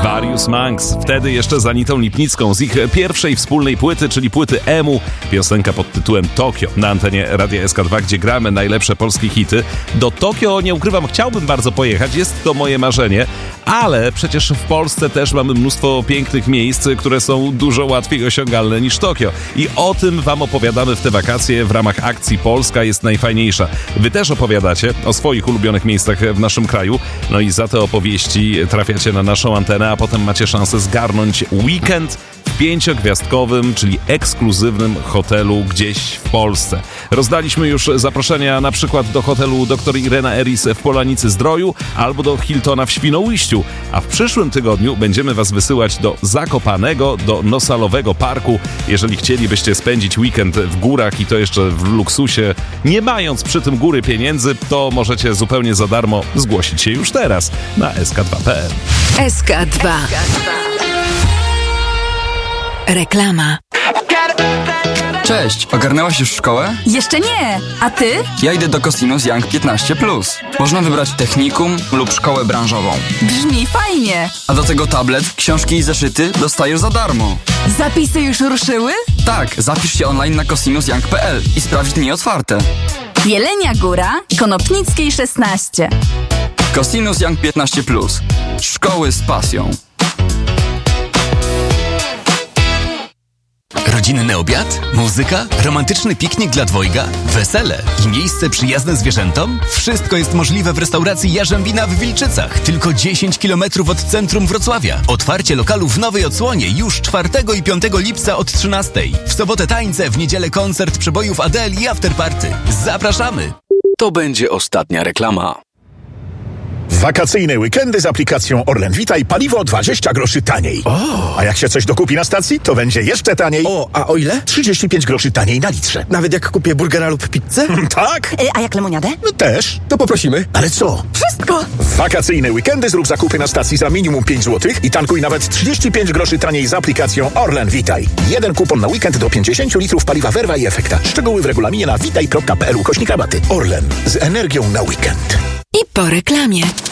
Various Monks. Wtedy jeszcze z Anitą Lipnicką z ich pierwszej wspólnej płyty, czyli płyty Emu. Piosenka pod tytułem Tokio na antenie Radia SK2, gdzie gramy najlepsze polskie hity. Do Tokio, nie ukrywam, chciałbym bardzo pojechać. Jest to moje marzenie, ale przecież w Polsce też mamy mnóstwo pięknych miejsc, które są dużo łatwiej osiągalne niż Tokio. I o tym wam opowiadamy w te wakacje w ramach akcji Polska jest najfajniejsza. Wy też opowiadacie o swoich ulubionych miejscach w naszym kraju. No i za te opowieści trafiacie na naszą antenę, a potem macie szansę zgarnąć weekend w 5-gwiazdkowym, czyli ekskluzywnym hotelu gdzieś w Polsce. Rozdaliśmy już zaproszenia na przykład do hotelu dr Irena Eris w Polanicy Zdroju albo do Hiltona w Świnoujściu, a w przyszłym tygodniu będziemy was wysyłać do Zakopanego, do Nosalowego Parku. Jeżeli chcielibyście spędzić weekend w górach i to jeszcze w luksusie, nie mając przy tym góry pieniędzy, to możecie zupełnie za darmo zgłosić się już teraz na sk2.pl. SK2. Reklama. Cześć, ogarnęłaś już szkołę? Jeszcze nie, a ty? Ja idę do Cosinus Young 15+. Można wybrać technikum lub szkołę branżową. Brzmi fajnie. A do tego tablet, książki i zeszyty dostajesz za darmo. Zapisy już ruszyły? Tak, zapisz się online na cosinusyoung.pl i sprawdź dni otwarte. Jelenia Góra, Konopnickiej 16. Cosinus Young 15+. Szkoły z pasją. Rodzinny obiad? Muzyka? Romantyczny piknik dla dwojga? Wesele? I miejsce przyjazne zwierzętom? Wszystko jest możliwe w restauracji Jarzębina w Wilczycach. Tylko 10 km od centrum Wrocławia. Otwarcie lokalu w nowej odsłonie już 4 i 5 lipca od 13. W sobotę tańce, w niedzielę koncert przebojów Adele i afterparty. Zapraszamy! To będzie ostatnia reklama. Wakacyjne weekendy z aplikacją Orlen Witaj, paliwo 20 groszy taniej. A jak się coś dokupi na stacji, to będzie jeszcze taniej. A o ile? 35 groszy taniej na litrze. Nawet jak kupię burgera lub pizzę? Tak? A jak lemoniadę? No też. To poprosimy. Ale co? Wszystko. W wakacyjne weekendy zrób zakupy na stacji za minimum 5 zł i tankuj nawet 35 groszy taniej z aplikacją Orlen Witaj. Jeden kupon na weekend do 50 litrów paliwa Werwa i Efekta. Szczegóły w regulaminie na witaj.pl/rabaty. Orlen. Z energią na weekend. I po reklamie.